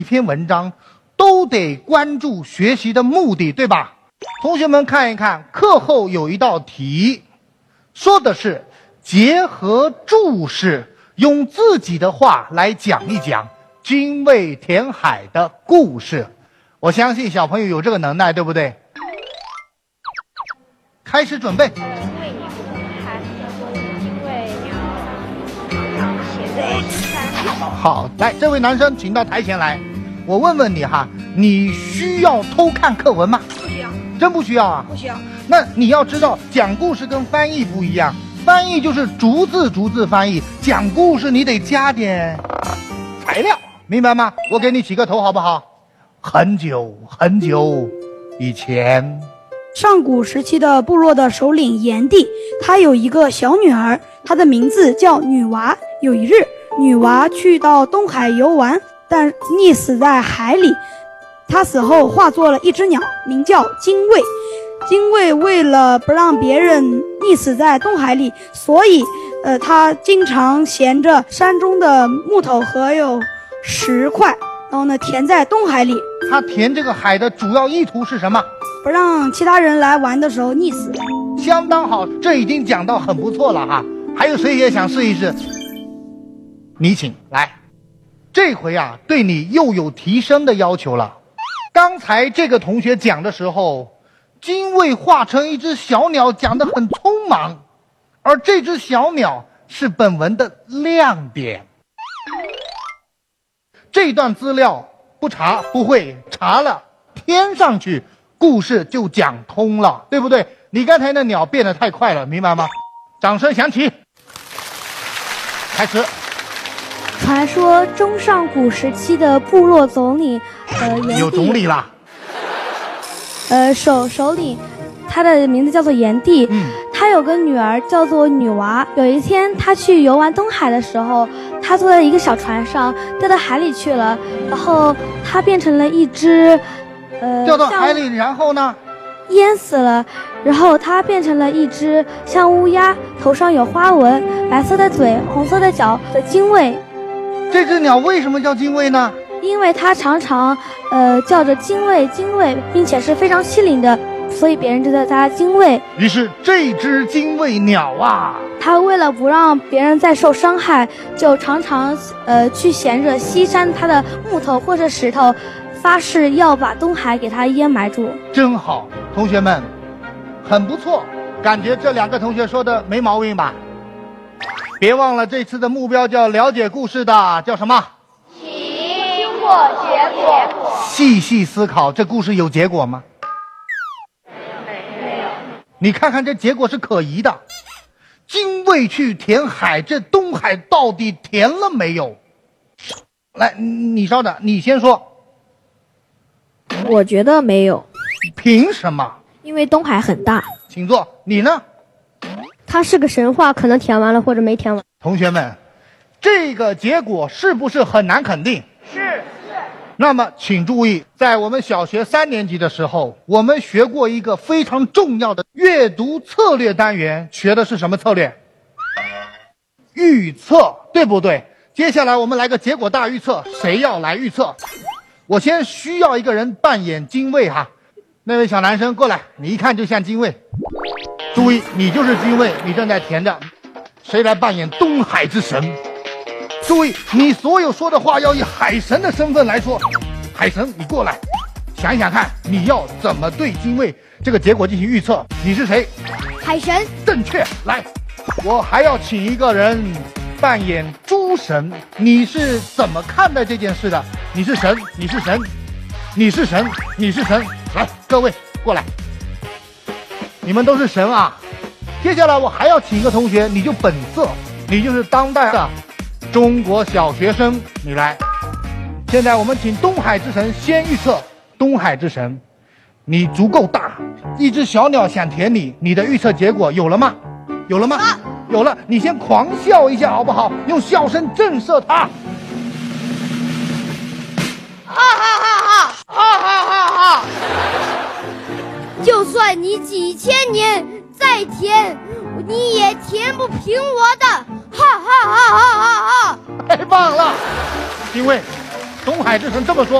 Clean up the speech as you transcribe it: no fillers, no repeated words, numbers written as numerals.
一篇文章都得关注学习的目的，对吧？同学们看一看，课后有一道题，说的是结合注释，用自己的话来讲一讲精卫填海的故事。我相信小朋友有这个能耐，对不对？开始准备。 精卫鸟，它叫做精卫鸟，常写在山上。 好，来，这位男生请到台前来。我问问你哈，你需要偷看课文吗？ 不需要。 真不需要啊？ 不需要。 那你要知道，讲故事跟翻译不一样，翻译就是逐字翻译，讲故事你得加点材料，明白吗？我给你起个头好不好？很久很久以前， 上古时期的部落的首领炎帝，他有一个小女儿，她的名字叫女娃。有一日，女娃去到东海游玩，但溺死在海里。她死后化作了一只鸟，名叫精卫。精卫为了不让别人溺死在东海里，所以他经常衔着山中的木头和有石块，然后呢填在东海里。 他填这个海的主要意图是什么？ 不让其他人来玩的时候溺死。 相当好，这已经讲到很不错了哈。还有谁也想试一试？你请来。这回啊，对你又有提升的要求了。刚才这个同学讲的时候，精卫化成一只小鸟，讲得很匆忙，而这只小鸟是本文的亮点。这段资料不查不会，查了添上去，故事就讲通了，对不对？你刚才那鸟变得太快了，明白吗？掌声响起，开始。 传说中上古时期的部落总理，炎帝有总理了。 首领，他的名字叫做炎帝。他有个女儿叫做女娃。有一天，他去游玩东海的时候，他坐在一个小船上，掉到海里去了。然后他变成了一只， 掉到海里，然后呢？ 淹死了。然后他变成了一只像乌鸦，头上有花纹、白色的嘴、红色的脚的精卫。 这只鸟为什么叫精卫呢？ 因为它常常叫着精卫精卫，并且是非常机灵的，所以别人就叫它精卫。 于是这只精卫鸟啊， 它为了不让别人再受伤害，就常常去衔着西山它的木头或者石头，发誓要把东海给它淹埋住。 真好，同学们很不错，感觉这两个同学说的没毛病吧？别忘了这次的目标叫了解故事的叫什么？ 经过结果。 细细思考，这故事有结果吗？ 没有。 你看看这结果是可疑的。精卫去填海，这东海到底填了没有？来，你稍等，你先说。 我觉得没有。 凭什么？ 因为东海很大。 请坐。你呢？ 它是个神话，可能填完了或者没填完。 同学们，这个结果是不是很难肯定？ 是。 那么请注意，在我们小学3年级的时候，我们学过一个非常重要的阅读策略单元，学的是什么策略？预测，对不对？接下来我们来个结果大预测，谁要来预测？我先需要一个人扮演精卫哈，那位小男生过来，你一看就像精卫。注意，你就是精卫，你正在填着。谁来扮演东海之神？注意，你所有说的话要以海神的身份来说。海神，你过来，想一想看，你要怎么对精卫这个结果进行预测？你是谁？ 海神。 正确。来，我还要请一个人扮演诸神，你是怎么看待这件事的？你是神，你是神，你是神，你是神。来，各位过来。你们都是神啊！接下来我还要请一个同学，你就本色，你就是当代的中国小学生，你来。现在我们请东海之神先预测。东海之神，你足够大，一只小鸟想舔你，你的预测结果有了吗？有了吗？有了，你先狂笑一下好不好？用笑声震慑它。 哈哈哈哈哈哈哈哈！ 就算你几千年再填，你也填不平我的！哈哈哈哈哈哈！ 太棒了，精卫， 东海之神这么说。